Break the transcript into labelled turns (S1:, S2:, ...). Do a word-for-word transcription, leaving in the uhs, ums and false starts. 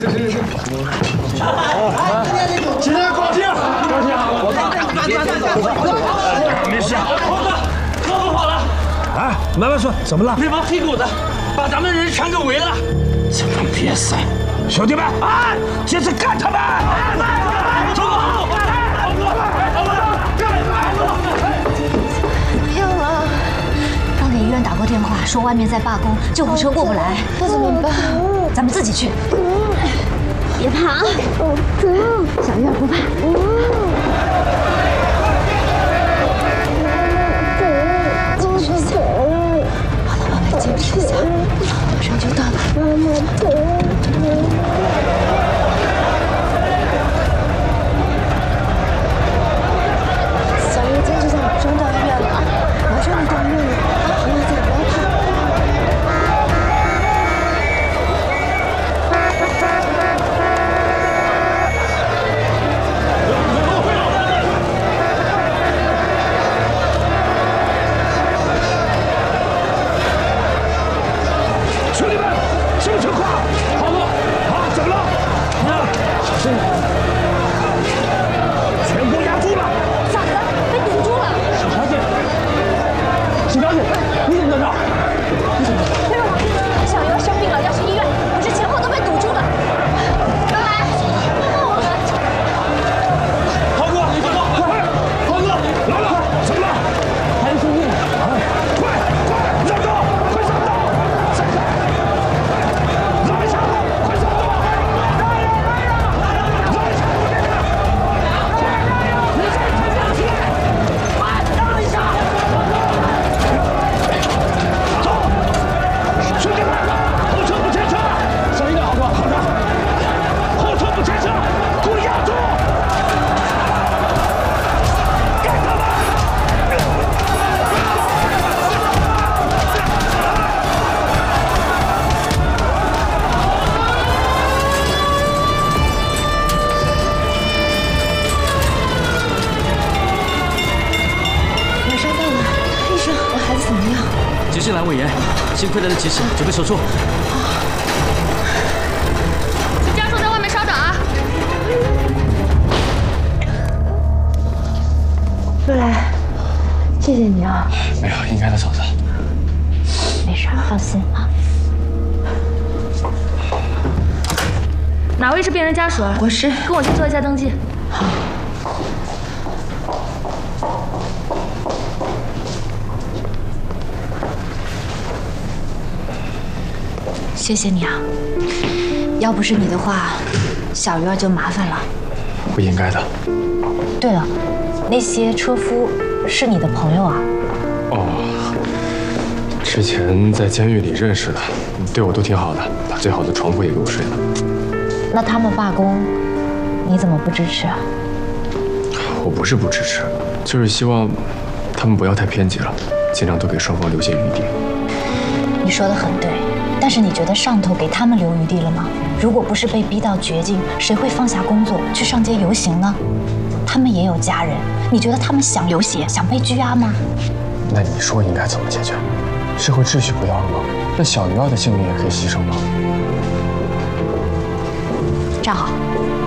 S1: 是是是。今天高兴，高兴！我没事。猴子，车不跑了。啊，慢慢说，怎么了？那帮黑狗子把咱们人全给围了。这帮瘪三，兄弟们，啊，接着干他们！走！
S2: 没有了。刚给医院打过电话，说外面在罢工，救护车过不来。那怎么办？咱们自己去。别怕啊！小月不怕。坚持一下。好了，慢慢坚持一下，马上就到了。小月坚持下，马上到医院了啊！马上就到医院了啊！好了，再不要怕。
S1: 兄弟们，什么情况？好了，啊，怎么了？啊，小心！全部压住了！
S2: 咋的？被堵住了！
S1: 史小姐，史小姐，你怎么在这儿？你怎么？
S2: 没有，小月生病了，要去医院，可是前后都被堵住了。拜拜。
S1: 豪哥，你快快快！豪哥，来了，怎么了？还有生命！啊，快快上道，快上道！上道！拉一下，快上道！拉呀拉呀！拉一下，快点！你再快点起来！快让一下！走，兄弟们，后车不牵车，小心点，豪哥，好的。后车不牵车，给我压住！干他们！
S2: 马上到了，医生，我孩子怎么样？
S3: 急性阑尾炎，幸亏来得及时，准备手术。
S4: 请家属在外面稍等啊。
S2: 瑞来，谢谢你啊，
S5: 没有，应该的，嫂子。
S2: 没事，放心啊。
S4: 哪位是病人家属？
S2: 我是。
S4: 跟我去做一下登记。
S2: 好。谢谢你啊，要不是你的话，小鱼儿就麻烦了。
S5: 不应该的。
S2: 对了，那些车夫是你的朋友啊？
S5: 哦，之前在监狱里认识的，对我都挺好的，把最好的床铺也给我睡了。
S2: 那他们罢工，你怎么不支持啊？
S5: 我不是不支持，就是希望他们不要太偏激了，尽量多给双方留些余地。
S2: 你说的很对，但是你觉得上头给他们留余地了吗？如果不是被逼到绝境，谁会放下工作去上街游行呢？他们也有家人，你觉得他们想流血、想被拘押吗？
S5: 那你说应该怎么解决？社会秩序不要了吗？那小鱼儿的性命也可以牺牲吗？
S2: 站好。